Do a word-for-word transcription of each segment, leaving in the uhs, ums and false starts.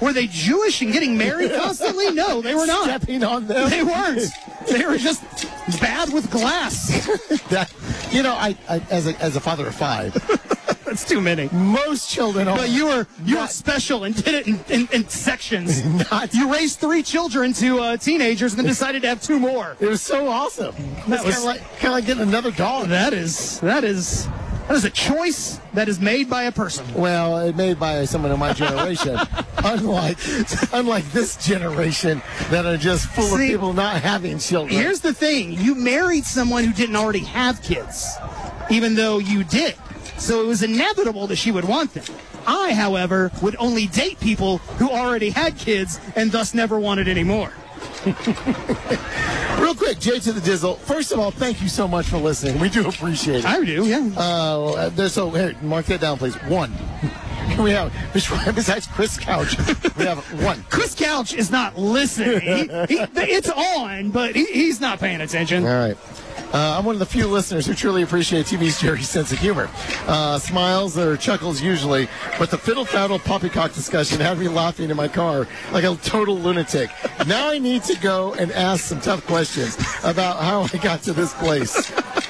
were they Jewish and getting married constantly? No, they were not. Stepping on them. They weren't. They were just bad with glass. that, you know, I, I as a as a father of five, that's too many. Most children are. But you were you not, were special and did it in, in, in sections. Not, you raised three children to uh, teenagers and then decided to have two more. It was so awesome. That was kind of like kind of like getting another dog. That is that is. That is a choice that is made by a person. Well, it's made by someone in my generation. unlike, unlike this generation that are just full See, of people not having children. Here's the thing. You married someone who didn't already have kids, even though you did. So it was inevitable that she would want them. I, however, would only date people who already had kids and thus never wanted any more. Real quick, Jay to the Dizzle. First of all, thank you so much for listening. We do appreciate it. I do, yeah. Uh, there's so here, mark that down, please. One. We have besides Chris Couch, we have one. Chris Couch is not listening. He, he, it's on, but he, he's not paying attention. All right. Uh, I'm one of the few listeners who truly appreciate T V's Jerry's sense of humor. Uh, smiles or chuckles usually, but the fiddle-faddle poppycock discussion had me laughing in my car like a total lunatic. Now I need to go and ask some tough questions about how I got to this place.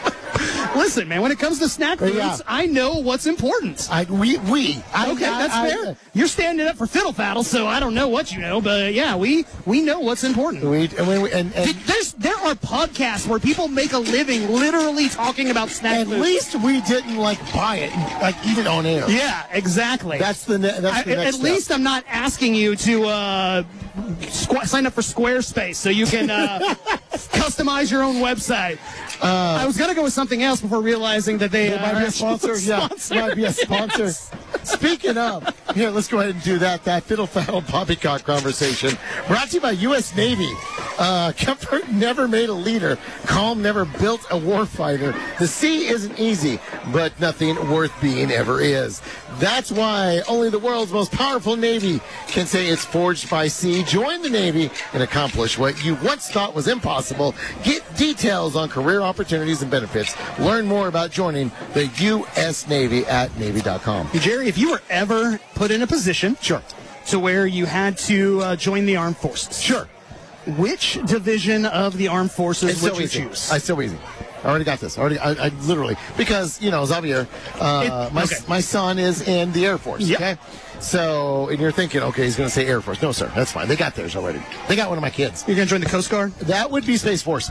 Listen, man, when it comes to snack foods, yeah. I know what's important. I, we, we. I, okay, I, that's I, fair. I, You're standing up for fiddle faddle, so I don't know what you know, but yeah, we we know what's important. We, and, we, and, and There's there are podcasts where people make a living literally talking about snack at foods. least we didn't like buy it, like eat it on air. Yeah, exactly. That's the ne- that's the I, next At step. least I'm not asking you to uh, squ- sign up for Squarespace so you can uh, customize your own website. Uh, I was gonna go with something else before realizing that they It might uh, be a sponsor. Yeah, it might be a sponsor. Yes. Speaking of, here, let's go ahead and do that. That fiddle-faddle poppycock conversation. Brought to you by U S Navy. Uh, comfort never made a leader. Calm never built a warfighter. The sea isn't easy, but nothing worth being ever is. That's why only the world's most powerful Navy can say it's forged by sea. Join the Navy and accomplish what you once thought was impossible. Get details on career opportunities and benefits. Learn more about joining the U S Navy at Navy dot com. Jerry, if you were ever put in a position Sure. to where you had to uh, join the armed forces, Sure. which division of the armed forces It's would so you easy. choose? I so easy. I already got this. I already, I, I literally, because, you know, Xavier, uh, It- my, okay. my son is in the Air Force, Yep. okay? So, and you're thinking, okay, he's going to say Air Force. No, sir, that's fine. They got theirs already. They got one of my kids. You're going to join the Coast Guard? That would be Space Force.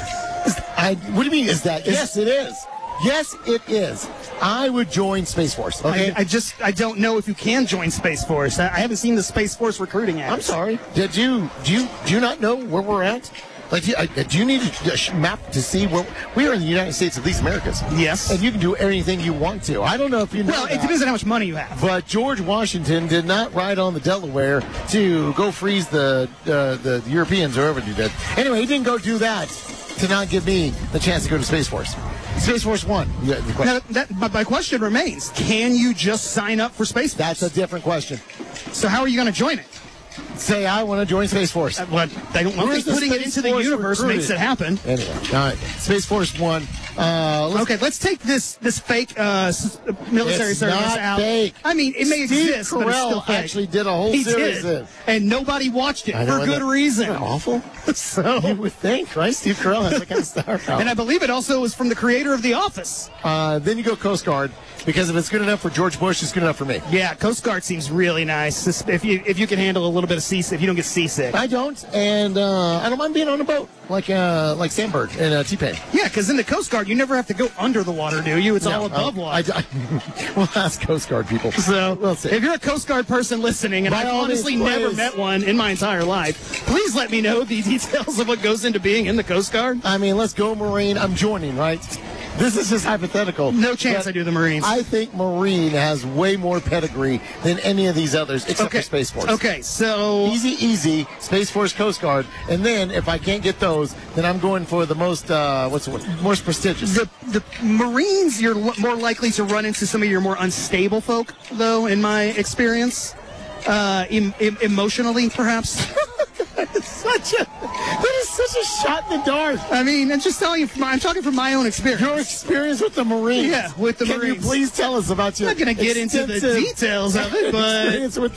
I, what do you mean, is that? Yes, it is. Yes, it is. I would join Space Force, okay? I, I just, I don't know if you can join Space Force. I, I haven't seen the Space Force recruiting ads. I'm sorry. Did you, do you, do you not know where we're at? Like, do you, I- do you need a map to see where we are in the United States of these Americas? Yes. And you can do anything you want to. I don't know if you know Well, it that, depends on how much money you have. but George Washington did not ride on the Delaware to go freeze the uh, the Europeans or whoever he did. Anyway, he didn't go do that to not give me the chance to go to Space Force. Space Force One. You got the question. Now, that, but my question remains: can you just sign up for Space Force? That's a different question. So how are you going to join it? Say I want to join Space Force. Uh, What they don't want Where's the putting it Space into the Force universe recruited? makes it happen. Anyway, all right. Space Force One. Uh, let's Okay, let's take this this fake uh, s- military It's service not out. fake. I mean, it may Steve exist, but it's Carell still fake. actually did a whole he series did, of- and nobody watched it I know, for isn't good that- reason. isn't that awful? So, You would think, right? Steve Carell has that kind of star power. and I believe it also was from the creator of The Office. Uh, then you go Coast Guard, because if it's good enough for George Bush, it's good enough for me. Yeah, Coast Guard seems really nice. This- If you if you can handle a little bit of seasick, if you don't get seasick. I don't, and uh, I don't mind being on a boat like uh, like Sandberg and uh, T-Pain. Yeah, because in the Coast Guard, you never have to go under the water, do you? It's all above uh, water. I, I, we'll ask Coast Guard people. So, we'll see. if you're a Coast Guard person listening, and By I've all honestly means, never please. met one in my entire life, please let me know the details of what goes into being in the Coast Guard. I mean, let's go Marine. I'm joining, right? This is just hypothetical. No chance But I do the Marines. I think Marine has way more pedigree than any of these others, except okay. for Space Force. Okay, so Easy, easy, Space Force, Coast Guard. And then, if I can't get those, then I'm going for the most, uh, what's the word? Most prestigious. the the Marines, you're l- more likely to run into some of your more unstable folk, though, in my experience. Uh, em- em- emotionally, perhaps. such a, that is such a shot in the dark. I mean, I'm just telling you, from my, I'm talking from my own experience. Your experience with the Marines. Yeah, with the Can Marines. you please tell us about your I'm not going to get into the extensive details of it, but experience with